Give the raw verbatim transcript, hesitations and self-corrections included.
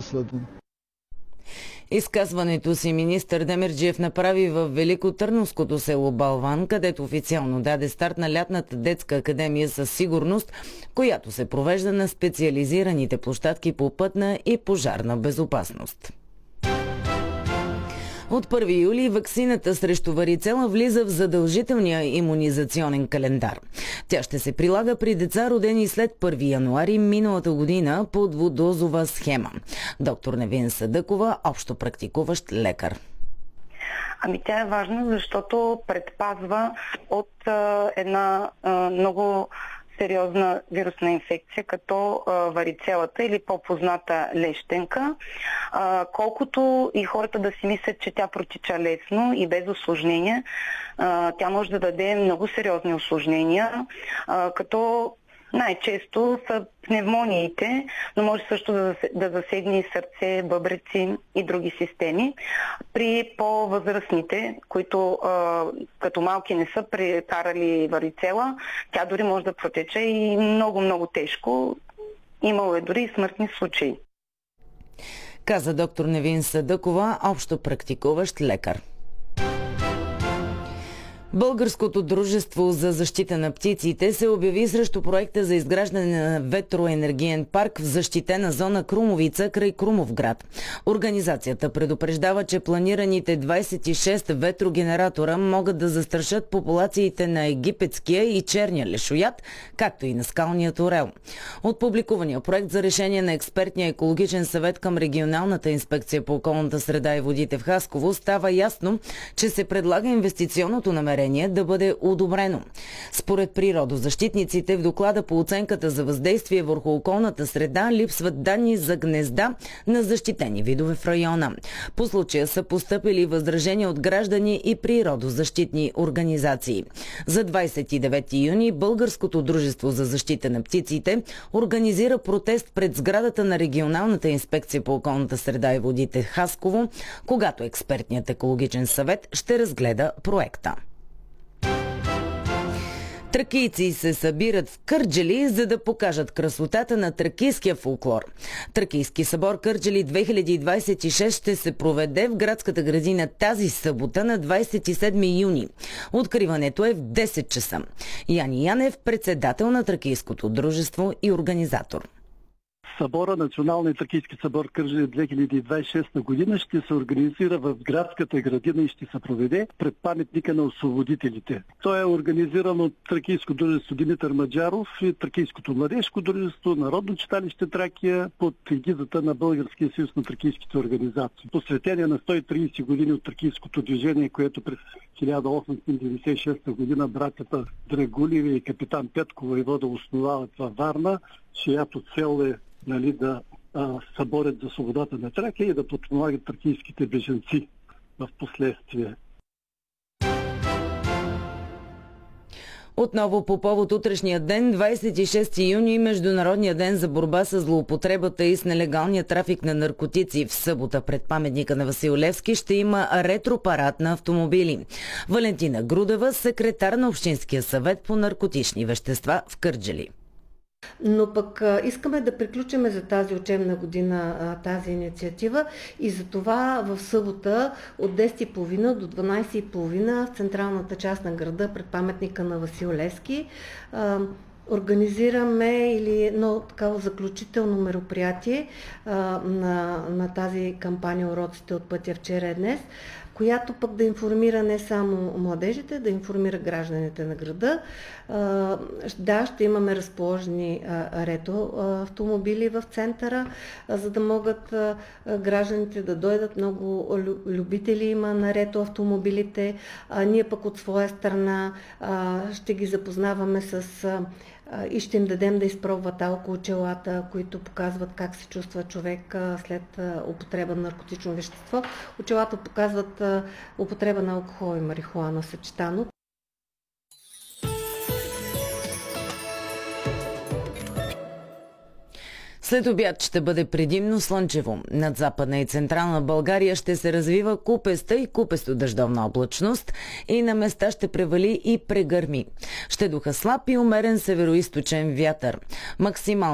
обследван. Изказването си министър Демерджиев направи в Великотърновското село Балван, където официално даде старт на лятната детска академия със сигурност, която се провежда на специализираните площадки по пътна и пожарна безопасност. От първи юли ваксината срещу варицела влиза в задължителния имунизационен календар. Тя ще се прилага при деца, родени след първи януари миналата година по двудозова схема. Доктор Невин Садъкова, общо практикуващ лекар. Ами тя е важна, защото предпазва от а, една а, много сериозна вирусна инфекция, като а, варицелата или по-позната лещенка. А, колкото и хората да си мислят, че тя протича лесно и без усложнения, а, тя може да даде много сериозни усложнения, а, като най-често са пневмониите, но може също да, да засегне и сърце, бъбреци и други системи. При по-възрастните, които а, като малки не са прекарали варицела, тя дори може да протече и много-много тежко. Имало е дори и смъртни случаи. Каза доктор Невин Садъкова, общо практикуващ лекар. Българското дружество за защита на птиците се обяви срещу проекта за изграждане на ветроенергиен парк в защитена зона Крумовица край Крумовград. Организацията предупреждава, че планираните двадесет и шест ветрогенератора могат да застрашат популациите на египетския и черния лешояд, както и на скалният орел. От публикувания проект за решение на експертния екологичен съвет към регионалната инспекция по околната среда и водите в Хасково става ясно, че се предлага инвестиционното намерение да бъде одобрено. Според природозащитниците в доклада по оценката за въздействие върху околната среда липсват данни за гнезда на защитени видове в района. По случая са постъпили възражения от граждани и природозащитни организации. За двадесет и девети юни Българското дружество за защита на птиците организира протест пред сградата на регионалната инспекция по околната среда и водите Хасково, когато експертният екологичен съвет ще разгледа проекта. Тракийци се събират в Кърджали, за да покажат красотата на тракийския фолклор. Тракийски събор Кърджали две хиляди двадесет и шест ще се проведе в градската градина тази събота на двадесет и седми юни. Откриването е в десет часа. Яни Янев, председател на Тракийското дружество и организатор. Събора, Националния тракийски събор Кърджали две хиляди двадесет и шеста година ще се организира в градската градина и ще се проведе пред паметника на освободителите. Той е организиран от Тракийско дружество Димитър Маджаров и Тракийското младежко дружество, Народно читалище Тракия под егидата на Българския съюз на тракийските организации. Посветение на сто и тридесет години от тракийското движение, което през хиляда осемстотин деветдесет и шеста година братята Драгулеви и капитан Петко войвода основават във Варна, чиято цел е нали, да а, съборят за свободата на Тракия и да подпомагат тракийските бежанци в последствие. Отново по повод утрешния ден, двадесет и шести юни, Международния ден за борба с злоупотребата и с нелегалния трафик на наркотици. В събота пред паметника на Васил Левски ще има ретропарад на автомобили. Валентина Грудева, секретар на Общинския съвет по наркотични вещества в Кърджали. Но пък искаме да приключим за тази учебна година тази инициатива и за това в събота от десет и тридесет до дванадесет и тридесет в централната част на града пред паметника на Васил Левски организираме или едно такава заключително мероприятие а, на, на тази кампания "Уроците от пътя вчера и днес", която пък да информира не само младежите, да информира гражданите на града. А, да, ще имаме разположени а, рето а, автомобили в центъра, а, за да могат а, гражданите да дойдат. Много любители има на рето автомобилите. А, ние пък от своя страна а, ще ги запознаваме с а, и ще им дадем да изпробват алкоочелата, които показват как се чувства човек след употреба на наркотично вещество. Очелата показват употреба на алкохол и марихуана съчетано. След обяд ще бъде предимно слънчево. Над Западна и Централна България ще се развива купеста и купесто-дъждовна облачност и на места ще превали и прегърми. Ще духа слаб и умерен североизточен вятър. Максимално